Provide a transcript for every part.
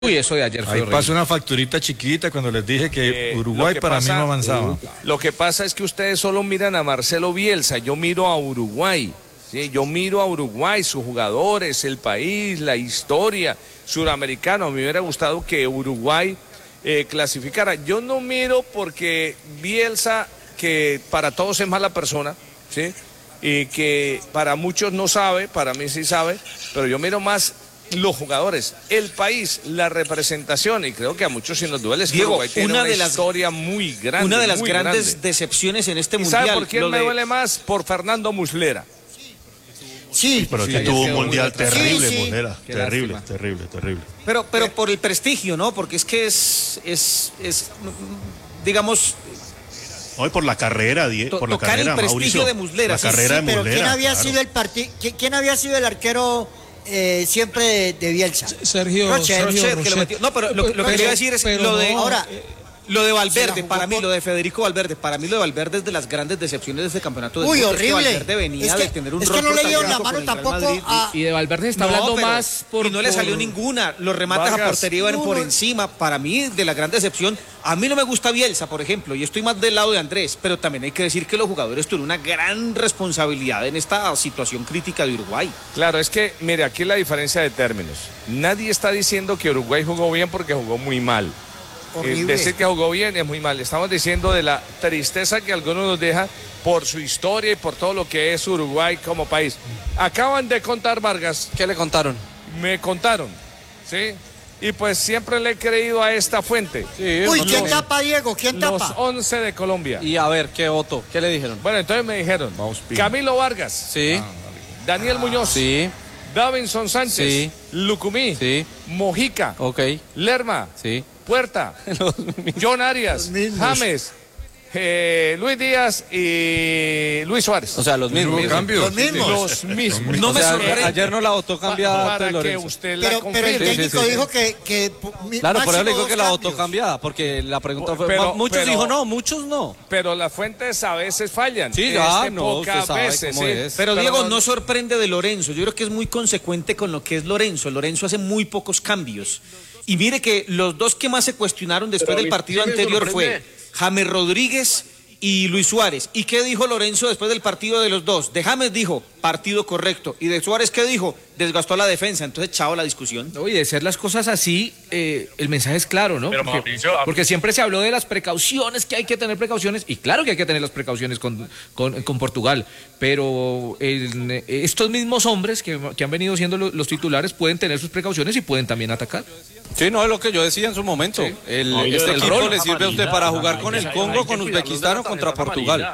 Uy, eso de ayer fue Ahí horrible. pasó una facturita chiquita cuando les dije que Uruguay para mí no avanzaba. Lo que pasa es que ustedes solo miran a Marcelo Bielsa, yo miro a Uruguay. Sí, yo miro a Uruguay, sus jugadores, el país, la historia, suramericano. A mí me hubiera gustado que Uruguay clasificara. Yo no miro porque Bielsa, que para todos es mala persona, ¿sí? Y que para muchos no sabe, para mí sí sabe, pero yo miro más los jugadores, el país, la representación, y creo que a muchos sí nos duele. Diego, Uruguay tiene una historia muy grande. Una de las muy grandes grande. decepciones en este ¿Y mundial. sabe por quién me duele más? Por Fernando Muslera. Sí, Pero Sí, que ayer tuvo un quedó muy mundial atrás. terrible, Sí, sí. Muslera. Qué Terrible, lástima. terrible. Pero por el prestigio, ¿no? Porque es que digamos, Hoy por la carrera, por la tocar el carrera, prestigio Mauricio. de Muslera. La Sí, carrera de pero Muslera. ¿quién había claro. sido ¿quién había sido el arquero siempre de Bielsa? Sergio Rocher, Rocher, que lo metió. No, pero lo que quería decir es pero lo de... no, Ahora, Lo de Se Valverde, la para jugó mí, lo de Federico Valverde, para mí lo de Valverde es de las grandes decepciones de este campeonato. del Uy, mundo. Es que horrible. Valverde venía Es que- de tener un es que rol no le dieron la protagónico mano con el Real tampoco Madrid. a... Y de Valverde se está No, hablando pero- más por... y no le salió ninguna. Los remates a Vargas. portería iban por encima. Para mí, de la gran decepción, a mí no me gusta Bielsa, por ejemplo, y estoy más del lado de Andrés, pero también hay que decir que los jugadores tuvieron una gran responsabilidad en esta situación crítica de Uruguay. Claro, es que, mire, aquí la diferencia de términos. Nadie está diciendo que Uruguay jugó bien porque jugó muy mal. Horrible. Decir que jugó bien es muy mal. Estamos diciendo de la tristeza que algunos nos deja por su historia y por todo lo que es Uruguay como país. Acaban de contar, Vargas. ¿Qué le contaron? Me contaron, ¿sí? Y pues siempre le he creído a esta fuente. Uy, ¿quién tapa, Diego? ¿Quién Los tapa? 11 de Colombia. Y a ver, ¿qué voto? ¿Qué le dijeron? Bueno, entonces me dijeron Pin. Camilo Vargas, Sí, Daniel Muñoz, sí, Davinson Sánchez, Sí. Lucumí, sí, Mojica, ok, Lerma, sí. Puerta, John Arias, mismos. James, Luis Díaz y Luis Suárez. O sea, los mismos. Hubo cambios. Los mismos. Los mismos. No O me sea, sorprende. ayer no la votó cambiada para que Lorenzo. usted la Pero el confirme. técnico sí. dijo que Claro, por eso máximo le digo que la dos votó cambios. cambiada, porque la pregunta fue... Pero- muchos pero- dijo no, muchos no. Pero las fuentes a veces fallan. Sí, ya, no, pocas usted sabe veces, cómo sí. es. Pero Diego, no sorprende de Lorenzo. Yo creo que es muy consecuente con lo que es Lorenzo. Lorenzo hace muy pocos cambios. Y mire que los dos que más se cuestionaron después del partido anterior fue James Rodríguez y Luis Suárez. ¿Y qué dijo Lorenzo después del partido de los dos? De James dijo, partido correcto. Y de Suárez, ¿qué dijo? Desgastó la defensa. Entonces, chao la discusión. Oye, de ser las cosas así, el mensaje es claro, ¿no? Pero, Porque, Mauricio, porque siempre se habló de las precauciones, que hay que tener precauciones, y claro que hay que tener las precauciones con Portugal, pero estos mismos hombres que han venido siendo los titulares pueden tener sus precauciones y pueden también atacar. Sí, no es lo que yo decía en su momento. Este equipo le sirve a usted para jugar con el Congo, con Uzbekistán o contra Portugal.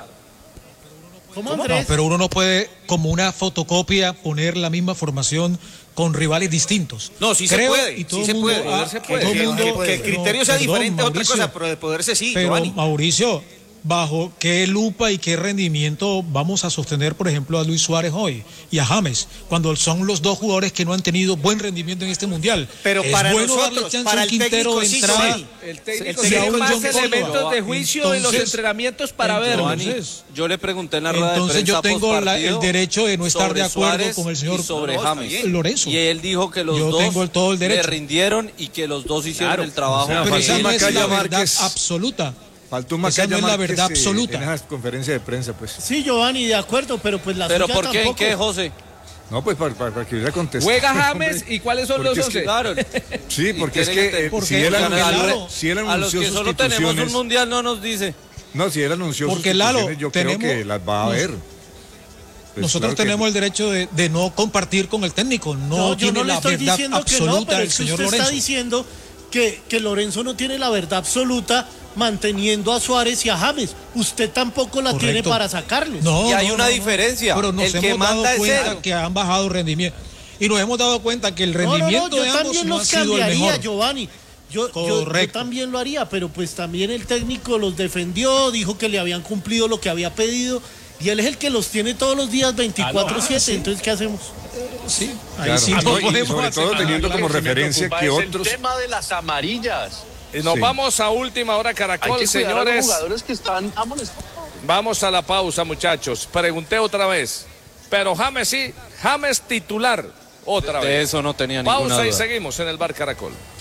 No, pero uno no puede, como una fotocopia, poner la misma formación con rivales distintos. No, sí se Creo, puede. y todo Sí se el mundo- puede. ah, Se todo puede. el mundo- Que el criterio no, sea perdón, diferente es otra Mauricio, cosa, pero de poderse sí, Pero Giovanni. Mauricio, ¿bajo qué lupa y qué rendimiento vamos a sostener, por ejemplo, a Luis Suárez hoy y a James, cuando son los dos jugadores que no han tenido buen rendimiento en este mundial? Pero Es para bueno nosotros, darle chance para a el un Quintero técnico de sí, entrada. Giovanni. El El técnico y a tiene un más John Córdoba. elementos de juicio en los Entonces- entrenamientos para ver. entonces- Yo le pregunté en la rueda de Entonces prensa yo tengo el postpartido derecho de no estar sobre de acuerdo Suárez con el señor y sobre No, está James. bien. Lorenzo. Y él dijo que los Yo dos tengo todo el derecho. le rindieron y que los dos hicieron Claro. el trabajo. O sea, Pero esa Faltó no es Macaya la verdad Márquez. absoluta. Faltó un Esa no Macaya es la Márquez, verdad absoluta. En esa conferencia de prensa, pues. Sí, Giovanni, de acuerdo, pero pues la Pero suya ¿por qué? ¿En tampoco. qué, José? No, pues para que hubiera contestado. Juega James y ¿cuáles son los Porque es que- 11? Claro. Sí, porque es tiene que que- si él porque anunció, si él A los anunció que solo tenemos un sustituciones, mundial no nos dice. no, si él anunció Porque, Lalo, sustituciones, yo creo tenemos- que las va a ver. Pues Nosotros claro que- tenemos el derecho de no compartir con el técnico. No, Yo tiene no le la estoy verdad diciendo que absoluta no, pero el es que señor usted está Lorenzo. diciendo que Lorenzo no tiene la verdad absoluta manteniendo a Suárez y a James. Usted tampoco la tiene Correcto. para sacarlos. No, Y hay no, una no, no. diferencia. Pero nos El que hemos dado manda es cuenta él. que han bajado rendimiento. Y nos hemos dado cuenta que el No, rendimiento yo de ambos también no ha los sido el cambiaría, mejor. Giovanni. Yo Correcto. también lo haría, pero pues también el técnico los defendió, dijo que le habían cumplido lo que había pedido. Y él es el que los tiene todos los días 24/7, entonces ¿qué hacemos? Sí, ahí Claro. sí Ah, nos no, y ponemos sobre a todo separar. teniendo como referencia que otros. El tema de las amarillas. Nos Sí. vamos a última hora, Hay Caracol, que cuidar a los señores. jugadores que están amonestados. Vamos a la pausa, muchachos. Pregunté otra vez. Pero James sí, James titular otra De vez. eso no tenía ninguna Pausa y duda. seguimos en el Bar Caracol.